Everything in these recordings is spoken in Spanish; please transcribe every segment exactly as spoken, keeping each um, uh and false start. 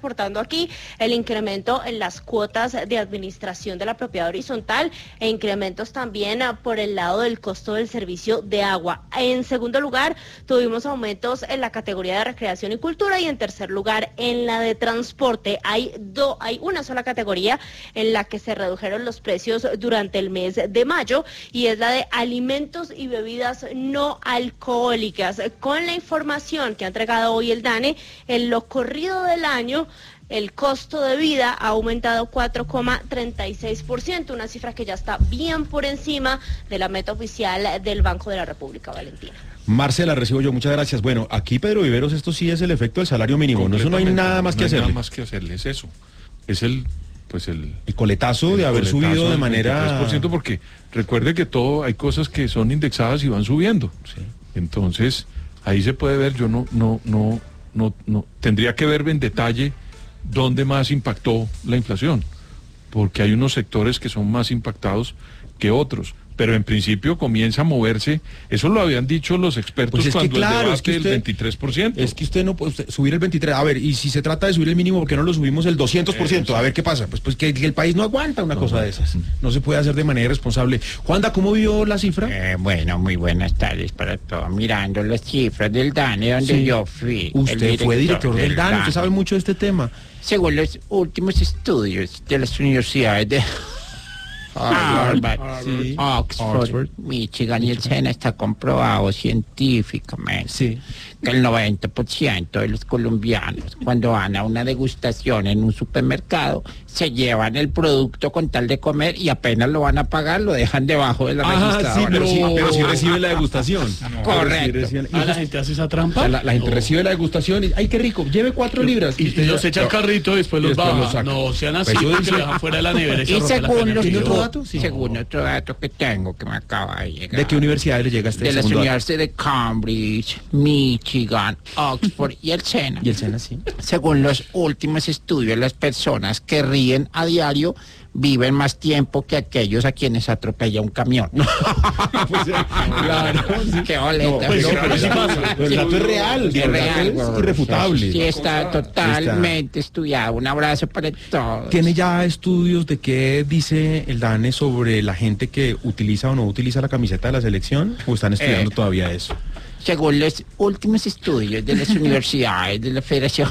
reportando aquí el incremento en las cuotas de administración de la propiedad horizontal e incrementos también por el lado del costo del servicio de agua. En segundo lugar, tuvimos aumentos en la categoría de recreación y cultura y en tercer lugar en la de transporte. Hay, do, hay una sola categoría en la que se redujeron los precios durante el mes de mayo y es la de alimentos y bebidas no alcohólicas. Con la información que ha entregado hoy el DANE, en lo corrido del año, el costo de vida ha aumentado cuatro coma treinta y seis por ciento, una cifra que ya está bien por encima de la meta oficial del Banco de la República, Valentina. Marcela, recibo yo, muchas gracias. Bueno, aquí Pedro Viveros, esto sí es el efecto del salario mínimo, no, eso no hay nada más que hacerle. No hay nada más que hacerle, es eso. Es el, pues el... El coletazo el de haber coletazo subido de manera... veintitrés por ciento, porque recuerde que todo, hay cosas que son indexadas y van subiendo. Sí. Entonces, ahí se puede ver, yo no, no, no, no, no, tendría que ver en detalle dónde más impactó la inflación, porque hay unos sectores que son más impactados que otros, pero en principio comienza a moverse, eso lo habían dicho los expertos pues es cuando que, claro, el debate es que usted, del veintitrés por ciento. Es que usted no puede usted, subir el veintitrés por ciento, a ver, y si se trata de subir el mínimo, ¿por qué no lo subimos el doscientos por ciento? A ver qué pasa, pues, pues que, que el país no aguanta una no, cosa no. de esas, no se puede hacer de manera irresponsable. Juanda, ¿cómo vio la cifra? Eh, bueno, muy buenas tardes para todos, mirando las cifras del DANE, donde sí. yo fui. Usted director fue director del, del DANE, usted sabe mucho de este tema. Según los últimos estudios de las universidades de Harvard, sí. Oxford, Oxford, Michigan y el SENA, está comprobado científicamente sí. que el noventa por ciento de los colombianos, cuando van a una degustación en un supermercado, se llevan el producto con tal de comer y apenas lo van a pagar, lo dejan debajo de la ah, registradora. Sí, pero, sí, pero sí reciben la degustación. No, correcto. Sí reciben... ¿Ah, la gente hace esa trampa? La, la gente oh. recibe la degustación y, ¡ay, qué rico! Lleve cuatro libras. Y, y usted los echa al carrito y después los baja. No sean así, pues porque lo dejan fuera de la nevera. Y, y según los otro dato, sí. según otro dato que tengo, que me acaba de llegar. ¿De qué universidades le llega este De las universidades de Cambridge, Michigan, Oxford y el SENA. Y el SENA, sí. Según los últimos estudios, las personas que ríen a diario viven más tiempo que aquellos a quienes atropella un camión. Pues, claro, sí. Qué boleta. No, pues, no, pero sí pasa. El dato es real, es, real, es irrefutable. Sí, está totalmente está. estudiado. Un abrazo para todos. ¿Tiene ya estudios de qué dice el DANE sobre la gente que utiliza o no utiliza la camiseta de la selección? ¿O están estudiando eh, todavía eso? Según los últimos estudios de las universidades de la Federación.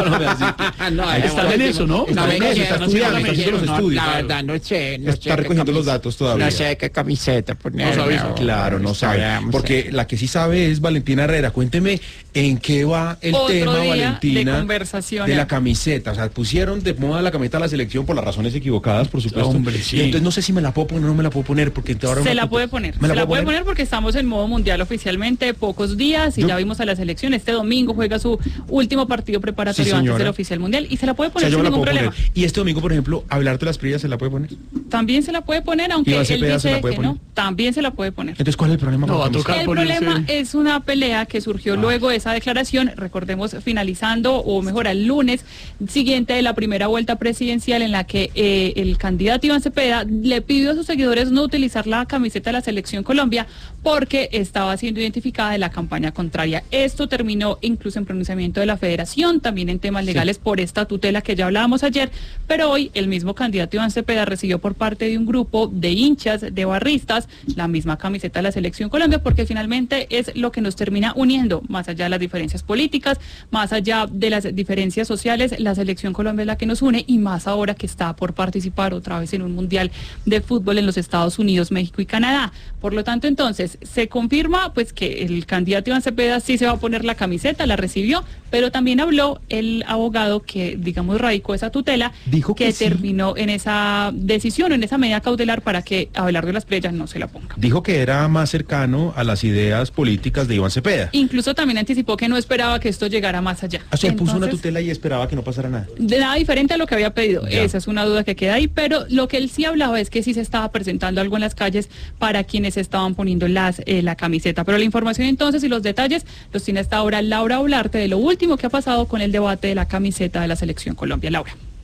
no, están en eso, ¿no? Están en eso, está estudiando, está haciendo los estudios. La verdad, no sé. No está sé recogiendo los datos todavía. No sé qué camiseta poner. No sabes, claro, no sabe. Porque la que sí sabe es Valentina Herrera. Cuénteme en qué va el Otro tema, día Valentina, de conversación de la camiseta. O sea, pusieron de moda la camiseta de la selección por las razones equivocadas, por supuesto. Hombre, sí. Y entonces no sé si me la puedo poner o no me la puedo poner. Porque ahora se la puede poner. ¿Me se la, la puede poner? poner porque estamos en modo mundial oficialmente, pocos días, y Yo, ya vimos a la selección. Este domingo juega su último partido preparatorio sí, antes del oficial mundial y se la puede poner, o sea, sin ningún problema. Poner. Y este domingo, por ejemplo, hablar de las Prillas se la puede poner. También se la puede poner, aunque él dice que no. También se la puede poner. Entonces, ¿cuál es el problema? No, va a tocar el ponerse... problema es una pelea que surgió ah. luego de esa declaración, recordemos, finalizando, o mejor, el lunes siguiente de la primera vuelta presidencial, en la que eh, el candidato Iván Cepeda le pidió a sus seguidores no utilizar la camiseta de la Selección Colombia porque estaba siendo identificada de la campaña contraria. Esto terminó incluso en pronunciamiento de la Federación, también en temas legales sí. por esta tutela que ya hablábamos ayer, pero hoy el mismo candidato Iván Cepeda recibió por parte de un grupo de hinchas, de barristas, la misma camiseta de la Selección Colombia, porque finalmente es lo que nos termina uniendo, más allá de las diferencias políticas, más allá de las diferencias sociales, la Selección Colombia es la que nos une, y más ahora que está por participar otra vez en un mundial de fútbol en los Estados Unidos, México y Canadá. Por lo tanto, entonces, se confirma pues que el candidato Iván Cepeda sí se va a poner la camiseta, la recibió, pero también habló el abogado que, digamos, radicó esa tutela, dijo que, que sí. terminó en esa decisión, en esa medida cautelar para que Abelardo de las Playas no se la ponga. Dijo que era más cercano a las ideas políticas de Iván Cepeda. Incluso también anticipó que no esperaba que esto llegara más allá. O sea, él puso una tutela y esperaba que no pasara nada. De nada diferente a lo que había pedido. Ya. Esa es una duda que queda ahí, pero lo que él sí hablaba es que sí se estaba presentando algo en las calles para quienes estaban poniendo las eh, la camiseta. Pero la información entonces y los detalles los tiene hasta ahora Laura Olarte de lo último que ha pasado con el debate de la camiseta de la Selección Colombia. Laura.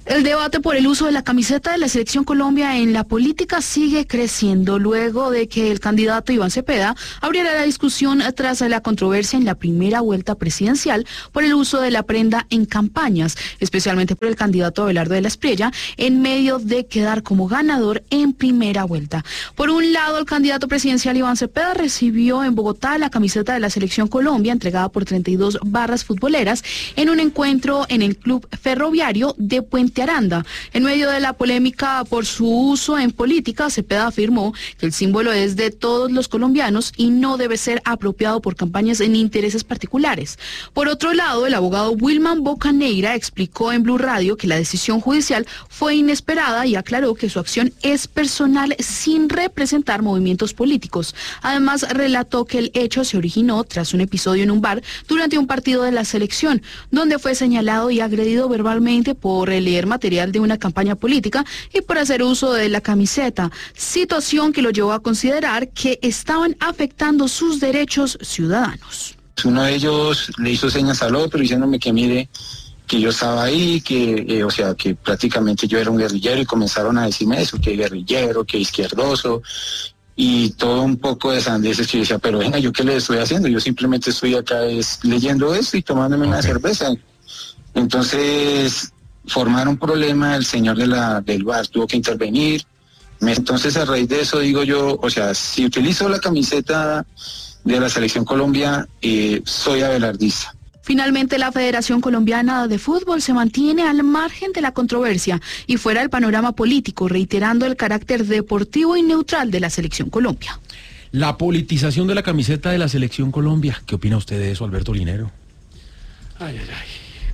El debate por el uso de la camiseta de la Selección Colombia en la política sigue creciendo luego de que el candidato Iván Cepeda abriera la discusión tras la controversia en la primera vuelta presidencial por el uso de la prenda en campañas, especialmente por el candidato Abelardo de la Espriella, en medio de quedar como ganador en primera vuelta. Por un lado, el candidato presidencial Iván Cepeda recibió en Bogotá la camiseta de la Selección Colombia entregada por treinta y dos barras futboleras en un encuentro en el Club Ferroviario de Puente Aranda. En medio de la polémica por su uso en política, Cepeda afirmó que el símbolo es de todos los colombianos y no debe ser apropiado por campañas en intereses particulares. Por otro lado, el abogado Wilman Bocaneira explicó en Blue Radio que la decisión judicial fue inesperada y aclaró que su acción es personal sin representar movimientos políticos. Además, relató que el hecho se originó tras un episodio en un bar durante un partido de la selección, donde fue señalado y agredido verbalmente por leer material de una campaña política y por hacer uso de la camiseta, situación que lo llevó a considerar que estaban afectando sus derechos ciudadanos. Uno de ellos le hizo señas al otro diciéndome que mire que yo estaba ahí, que eh, o sea que prácticamente yo era un guerrillero y comenzaron a decirme eso, que guerrillero, que izquierdoso y todo un poco de sandeces que yo decía, pero venga, ¿yo qué le estoy haciendo? Yo simplemente estoy acá es, leyendo esto y tomándome okay. una cerveza. Entonces formaron un problema, el señor de la, del bar tuvo que intervenir. Entonces a raíz de eso digo yo, o sea, si utilizo la camiseta de la Selección Colombia, eh, soy abelardista. Finalmente, la Federación Colombiana de Fútbol se mantiene al margen de la controversia y fuera del panorama político, reiterando el carácter deportivo y neutral de la Selección Colombia. La politización de la camiseta de la Selección Colombia. ¿Qué opina usted de eso, Alberto Linero? Ay, ay, ay.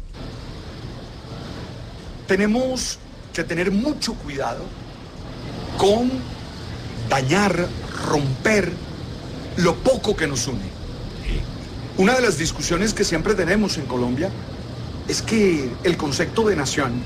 Tenemos que tener mucho cuidado con dañar, romper lo poco que nos une. Una de las discusiones que siempre tenemos en Colombia es que el concepto de nación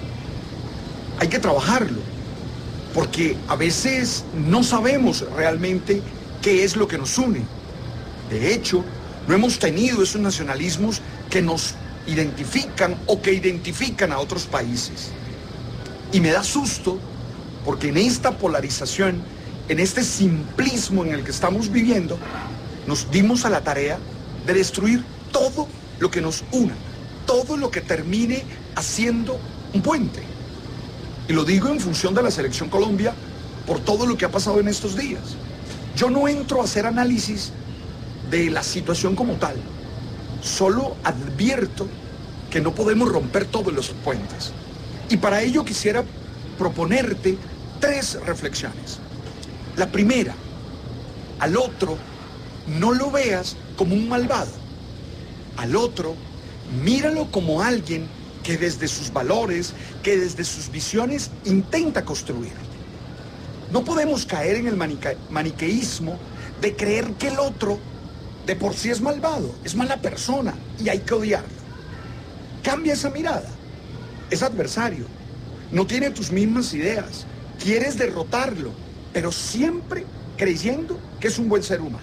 hay que trabajarlo, porque a veces no sabemos realmente qué es lo que nos une. De hecho, no hemos tenido esos nacionalismos que nos identifican o que identifican a otros países. Y me da susto porque en esta polarización, en este simplismo en el que estamos viviendo, nos dimos a la tarea de destruir todo lo que nos una, todo lo que termine haciendo un puente. Y lo digo en función de la Selección Colombia por todo lo que ha pasado en estos días. Yo no entro a hacer análisis de la situación como tal, solo advierto que no podemos romper todos los puentes. Y para ello quisiera proponerte tres reflexiones. La primera, al otro no lo veas como un malvado. Al otro, míralo como alguien que desde sus valores, que desde sus visiones intenta construir. No podemos caer en el manique- maniqueísmo de creer que el otro de por sí es malvado, es mala persona y hay que odiarlo. Cambia esa mirada. Es adversario, no tiene tus mismas ideas, quieres derrotarlo, pero siempre creyendo que es un buen ser humano.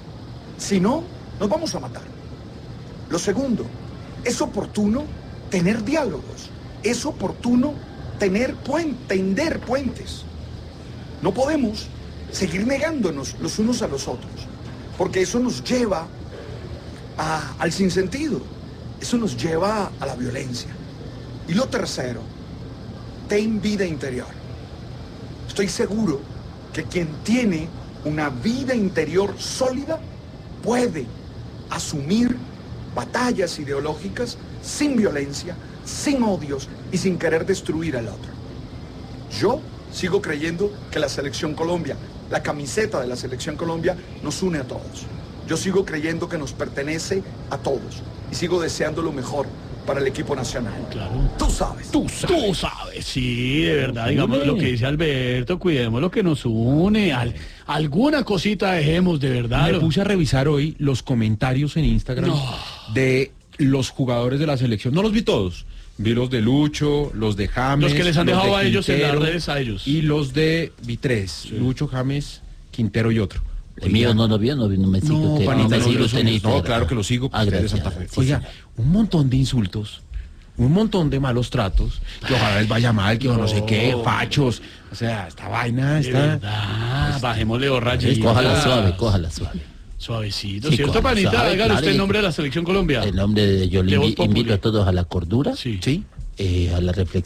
Si no, nos vamos a matar. Lo segundo, es oportuno tener diálogos, es oportuno tener puentes, tender puentes. No podemos seguir negándonos los unos a los otros, porque eso nos lleva a, al sinsentido, eso nos lleva a la violencia. Y lo tercero, ten vida interior. Estoy seguro que quien tiene una vida interior sólida puede asumir batallas ideológicas sin violencia, sin odios y sin querer destruir al otro. Yo sigo creyendo que la Selección Colombia, la camiseta de la Selección Colombia nos une a todos. Yo sigo creyendo que nos pertenece a todos y sigo deseando lo mejor para el equipo nacional. Claro. Tú sabes. Tú sabes. Tú sabes, sí, de verdad, digamos lo que dice Alberto, cuidemos lo que nos une, al, alguna cosita dejemos, de verdad. Me puse a revisar hoy los comentarios en Instagram no. de los jugadores de la selección. No los vi todos. Vi los de Lucho, los de James. Los que les han dejado de a ellos en las Quintero, redes a ellos. Y los de, vi tres, sí. Lucho, James, Quintero y otro. El mío no lo vio, no, no me sigo. No, que, panita, no, me no, sigo no, usted no, claro que lo sigo, ah, usted de Santa Fe. Sí, Oiga, sí. un montón de insultos un montón de malos tratos, que ojalá les vaya mal, que no, no sé qué, fachos, o sea, esta vaina De está... verdad, bajémosle borrachita. Cójala suave, cójala suave. Suavecito, Sí, ¿cierto, cójala panita? suave, Hágale claro, usted el y- nombre de la Selección Colombia. En nombre de yo le De Voz invi- invito Populi. a todos a la cordura, Sí. Sí. eh, a la reflexión.